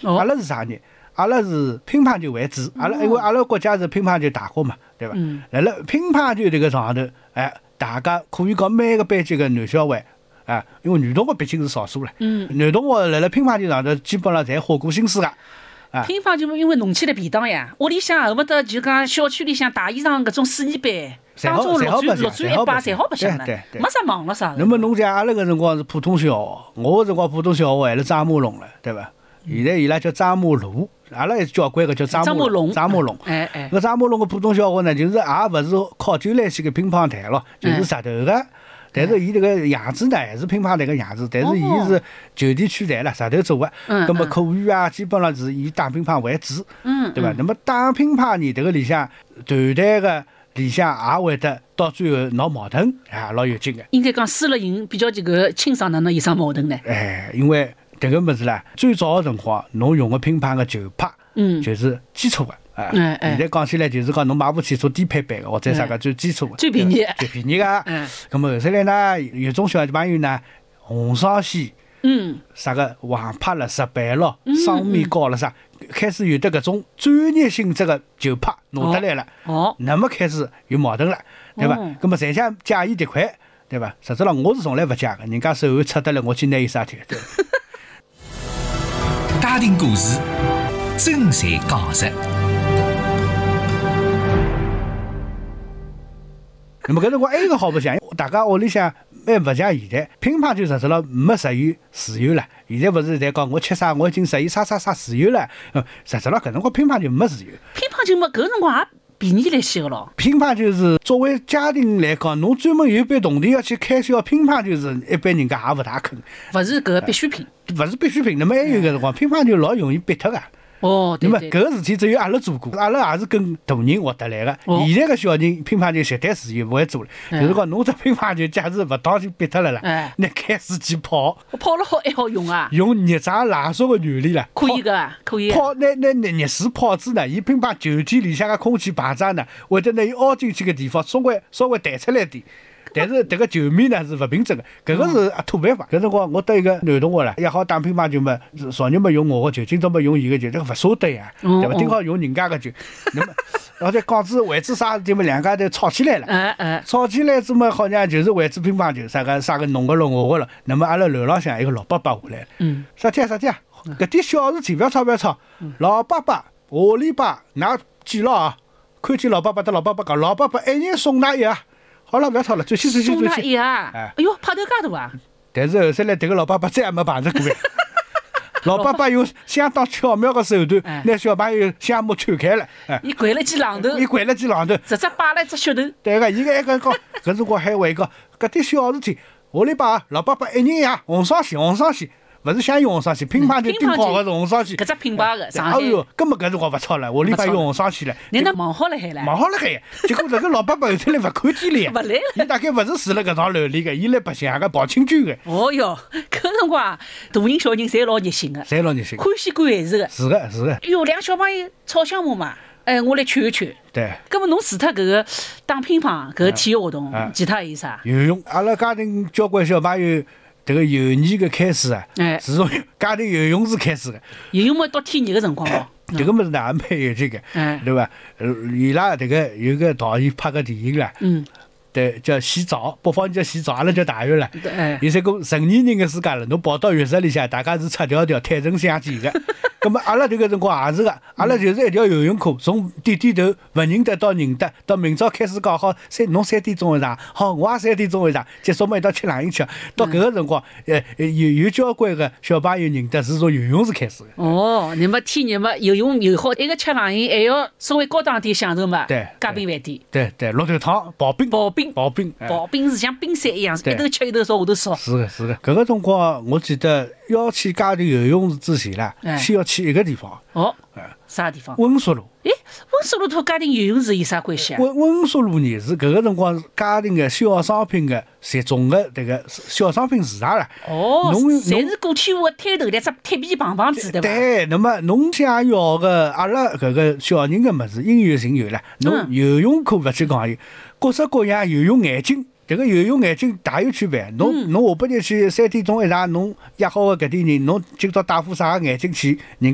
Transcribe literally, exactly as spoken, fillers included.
哦、 阿拉是啥人？阿拉是乒乓球为主，阿拉因为阿拉国家是乒乓球大国嘛，对吧？ 嗯， 辣辣乒乓球这个场头，哎，大家可以讲每个班级的男小孩，啊，因为女同学毕竟是少数了， 嗯， 男同学辣辣乒乓球场头基本上侪花过心思个。啊， 乒乓球因为弄起来便当呀，屋里向恨不得就讲小区里向大衣裳搿种水泥板，当中绿砖绿砖一摆，侪好白相了，没啥忙了啥。 那么侬讲阿拉搿辰光是普通小学，我个辰光普通小学还是张马龙了，对伐？现在伊拉叫张马路，阿拉还是交关个叫张马龙。张马龙， 哎哎， 搿张马龙个普通小学呢，就是也勿是考究来些个乒乓台咯，就是石头个。但是伊这个样子呢，还是乒乓台个样子，但是伊是就地取材了，石头做个。 嗯。 咁么课余啊，基本上是以打乒乓为主。 嗯。 对伐？那么打乒乓呢，这个里向团队个里向也会得到最后闹矛盾啊，老有劲个。 应该讲输了赢比较这个清爽，哪能有啥矛盾呢？ 哎，因为迭个物事啦，最早个辰光，侬用个乒乓个球拍，嗯，就是基础个。啊，现在讲起来就是讲侬买部汽车低配版个，或者啥个最基础个， 最便宜， 最便宜个。嗯。咁么后头来呢，有种小朋友呢，红双线， 嗯， 啥个横拍了、石板咯、双面高了啥，开始有得搿种专业性质个球拍弄得来了。哦。那么开始有矛盾了，对伐？咁么侪想借伊迭块，对伐？实质上我是从来勿借个，人家手腕出得来，我去拿伊啥体？对。 家庭故事，真侪讲实。 那么搿辰光还有个好白相，大家屋里向还勿像现在，乒乓球实质上没实现自由了。现在勿是在讲我吃啥，我已经实现啥啥啥自由了。实质上搿辰光乒乓球没自由。 乒乓球嘛，搿辰光也便宜来些个咯。 乒乓球是作为家庭来讲，侬专门有一笔铜钿要去开销乒乓球是一般人家也勿大肯。 勿是搿必需品。 勿是必需品，那么还有个辰光，乒乓球老容易逼脱个。 哦，对对。那么搿个事体只有阿拉做过，阿拉也是跟大人学得来个。哦、现在个小人乒乓球绝对自由，勿会做了。哎、就是讲侬只乒乓球假使勿当心逼脱了啦，哎、那开始去跑， 跑了好还好用啊。 用热胀冷缩个原理啦， 可以个，可以。 跑那那那热水泡子呢，伊乒乓球体里向个空气膨胀呢，会得拿伊凹进去个地方稍微稍微弹出来点。但是迭个球面呢是勿平整个，搿个是土办法。搿辰光我得一个男同学啦，也好打乒乓球嘛，昨日嘛用我个球，今朝嘛用伊个球，这个勿舍得呀，对伐？今好用人家个球，那么然后再讲子为子啥事体嘛，两家头吵起来了。嗯嗯。吵起来之嘛，好像就是为子乒乓球，啥个啥个侬个咯我个咯。那么阿拉楼浪向一个老伯伯下来，嗯，啥体啊啥体啊，搿点小事体勿要吵勿要吵。老伯伯，下礼拜㑚记牢啊，看见老伯伯对老伯伯讲，老伯伯一人送㑚一个。好了，不要吵了，转去转去转去。 啊！哎呦，拍头介大啊！ 但是后头来，迭个老伯伯再也没碰着过呀。老伯伯用相当巧妙的手段，拿小朋友项目劝开了。 伊掼了记榔头， 伊掼了记榔头， 直接摆了一只噱头。 对个，伊个一个讲，搿辰光还为讲，搿点小事体，下礼拜老伯伯一人一样红双喜，红双喜。勿是想用红双喜，乒乓球顶好个是红双喜， 搿只品牌个上海。 哎哟，根本搿辰光勿吵了，下礼拜用红双喜了。 难道忙好了海了？ 忙好了海，结果这个老伯伯后头来勿看见了呀。 勿来了。 伊大概勿是住辣搿幢楼里个，伊来白相个跑亲眷个。 哦哟，搿辰光大人小人侪老热心个， 侪老热心， 欢喜管闲事个。 是个，是个。 哟，两个小朋友吵相骂嘛，哎，我来劝一劝。 对。 葛末侬除脱搿个打乒乓搿个体育活动，其他还有啥？ 游泳，阿拉家庭交关小朋友。这个幼年个开始啊，是从家庭游泳池开始的。 游泳嘛，到天热个辰光咯。 这个么子呢，也蛮有劲个，对伐？呃，伊拉这个有个导演拍个电影啦，嗯，对，叫洗澡，北方人叫洗澡，阿拉叫大浴了。现在个成年人个世界了，侬跑到浴室里向，大家是赤条条、坦诚相见个。咁么阿拉这个辰光也是个，阿拉就是一条游泳课，从点点头勿认得到认得，到明朝开始讲好，三侬三点钟会上，好我也三点钟会上，结束嘛一道吃冷饮吃。到搿个辰光，呃有有交关个小朋友认得是从游泳池开始的。 哦，那么天热嘛，游泳游好，一个吃冷饮，还要稍微高档点享受嘛。 对， 加冰饭店。 对对，绿豆汤、刨冰、 刨冰、 刨冰、 刨冰是像冰山一样，一头吃一头烧，下头烧。 是的，是的。搿个辰光我记得要去家庭游泳池之前啦，先要去一个地方。 哦，啥地方？ 温宿路。 诶，温宿路和家庭游泳池有啥关系啊？ 温温宿路呢是搿个辰光家庭的小商品的集中的这个小商品市场了。 哦，侪是过去我摊头来只铁皮棒棒子，对伐？ 对，那么侬想要个阿拉搿个小人的物事，应有尽有了。侬游泳课勿去讲有，各式各样游泳眼镜。这个游泳眼镜大有区别，侬侬下半日去三点钟一上，侬约好个搿点人，侬今朝戴副啥个眼镜去，人